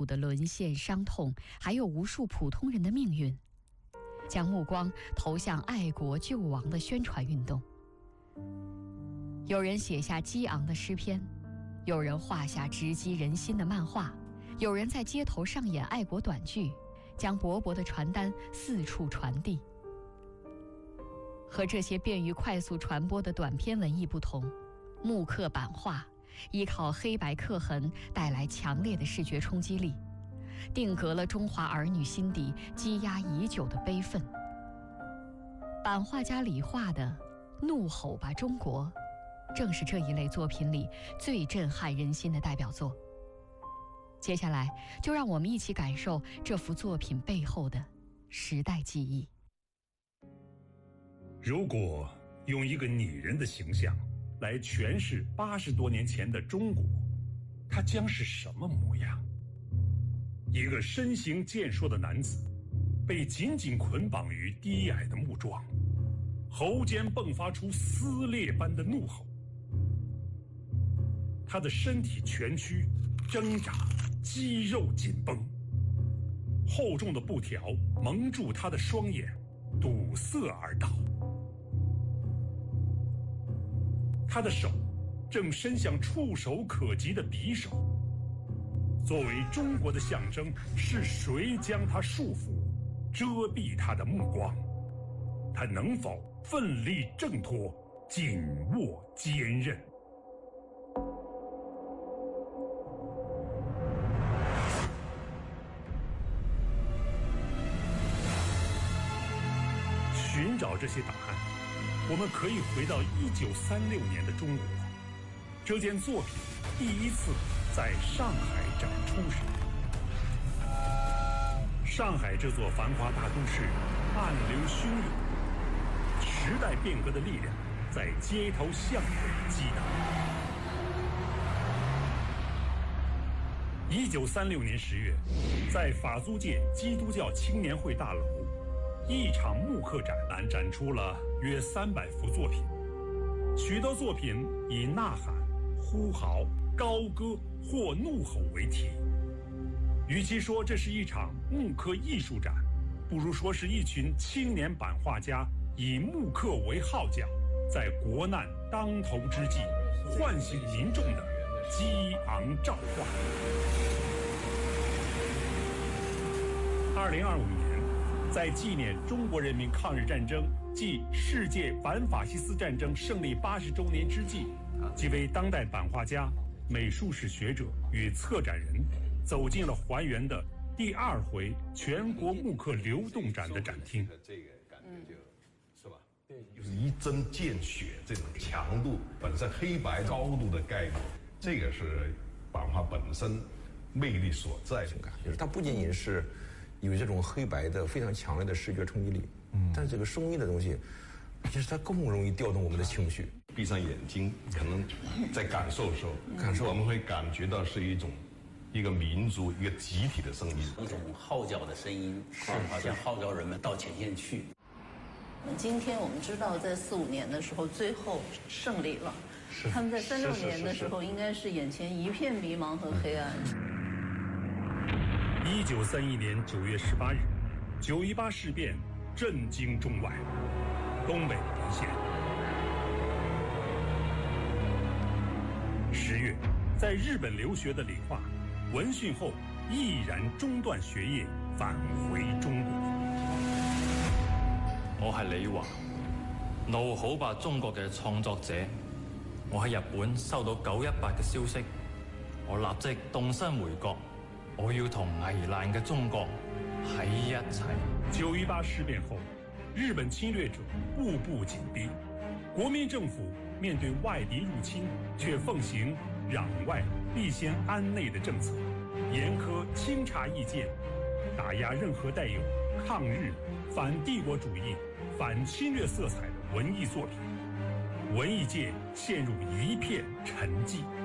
土的沦陷伤痛，还有无数普通人的命运，将目光投向爱国救亡的宣传运动。有人写下激昂的诗篇，有人画下直击人心的漫画，有人在街头上演爱国短剧，将薄薄的传单四处传递。和这些便于快速传播的短篇文艺不同，木刻版画依靠黑白刻痕带来强烈的视觉冲击力，定格了中华儿女心底积压已久的悲愤。版画家李画的《怒吼吧中国》正是这一类作品里最震撼人心的代表作。接下来就让我们一起感受这幅作品背后的时代记忆。 如果用一个拟人的形象来诠释80多年前的中国，它将是什么模样？一个身形健硕的男子，被紧紧捆绑于低矮的木桩，喉间迸发出撕裂般的怒吼。他的身体蜷曲挣扎，肌肉紧绷，厚重的布条蒙住他的双眼，堵塞而倒。他的手正伸向触手可及的匕首。作为中国的象征，是谁将他束缚，遮蔽他的目光？他能否奋力挣脱，紧握坚韧？寻找这些答案，我们可以回到1936年的中国。这件作品第一次在上海展出时，上海这座繁华大都市暗流汹涌，时代变革的力量在街头巷尾激荡。1936年10月，在法租界基督教青年会大楼，一场木刻展览展出了约300幅作品，许多作品以呐喊、呼号、高歌或怒吼为题。与其说这是一场木刻艺术展，不如说是一群青年版画家以木刻为号角，在国难当头之际唤醒民众的激昂召唤。2025年，在纪念中国人民抗日战争暨世界反法西斯战争胜利80周年之际，几位当代版画家、美术史学者与策展人走进了还原的第2回全国木刻流动展的展厅。 这个感觉就是吧，就是一针见血，这种强度本身黑白高度的概念，这个是版画本身魅力所在的。 就是它不仅仅是有这种黑白的非常强烈的视觉冲击力，但是这个声音的东西，其实它更容易调动我们的情绪。 闭上眼睛，可能在感受的时候，我们会感觉到是一个民族、一个集体的声音， 一种号角的声音，好像号召人们到前线去。 今天我们知道，在45年的时候，最后胜利了。他们在36年的时候，应该是眼前一片迷茫和黑暗。 1931年9月18日，9·18事变震惊中外，东北沦陷。10月，在日本留学的李画，闻讯后毅然中斷學業，返回中國。 我係李華，怒吼吧中國嘅創作者。我喺日本收到9·18嘅消息，我立即動身回國。我要同危難嘅中國喺一齊。 9·18事變後，日本侵略者步步緊逼，國民政府面對外敵入侵，卻奉行攘外必先安內的政策，嚴苛清查意見，打壓任何帶有抗日、反帝國主義、反侵略色彩的文藝作品，文藝界陷入一片沉寂。